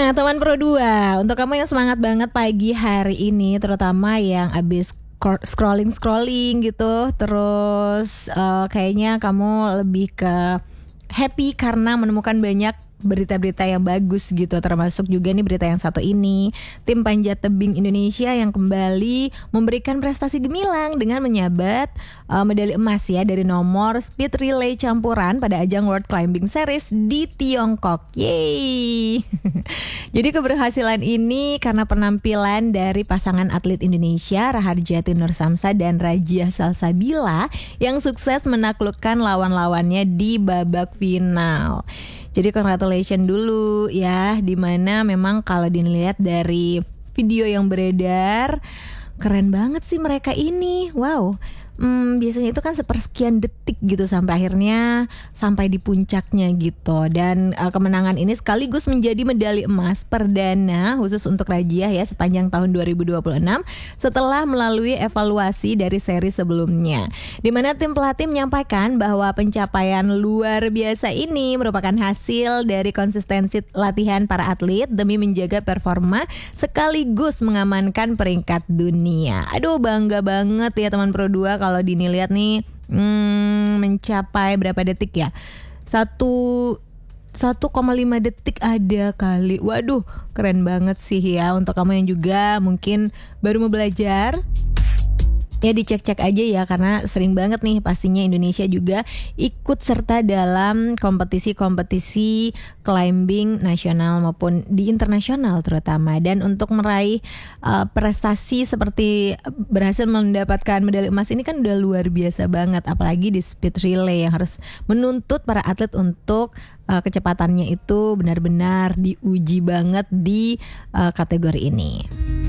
Nah, teman Pro 2, untuk kamu yang semangat banget pagi hari ini, terutama yang abis scrolling gitu, terus kayaknya kamu lebih ke happy karena menemukan banyak berita-berita yang bagus gitu, termasuk juga nih berita yang satu ini, tim panjat tebing Indonesia yang kembali memberikan prestasi gemilang dengan menyabat medali emas ya dari nomor speed relay campuran pada ajang World Climbing Series di Tiongkok. Yeay. Jadi keberhasilan ini karena penampilan dari pasangan atlet Indonesia Raharjati Nursamsa dan Rajia Salsabila yang sukses menaklukkan lawan-lawannya di babak final. Jadi congratulations dulu ya, dimana memang kalau dilihat dari video yang beredar, keren banget sih mereka ini. Wow, biasanya itu kan sepersekian detik gitu sampai akhirnya sampai di puncaknya gitu. Dan kemenangan ini sekaligus menjadi medali emas perdana khusus untuk Rajia ya sepanjang tahun 2026 setelah melalui evaluasi dari seri sebelumnya, di mana tim pelatih menyampaikan bahwa pencapaian luar biasa ini merupakan hasil dari konsistensi latihan para atlet demi menjaga performa sekaligus mengamankan peringkat dunia. Aduh, bangga banget ya teman Pro 2 kalau dilihat nih mencapai berapa detik ya? 1,5 detik ada kali. Waduh, keren banget sih ya untuk kamu yang juga mungkin baru mau belajar. Ya dicek-cek aja ya, karena sering banget nih pastinya Indonesia juga ikut serta dalam kompetisi-kompetisi climbing nasional maupun di internasional terutama. Dan untuk meraih prestasi seperti berhasil mendapatkan medali emas ini kan udah luar biasa banget, apalagi di speed relay yang harus menuntut para atlet untuk kecepatannya itu benar-benar diuji banget di kategori ini.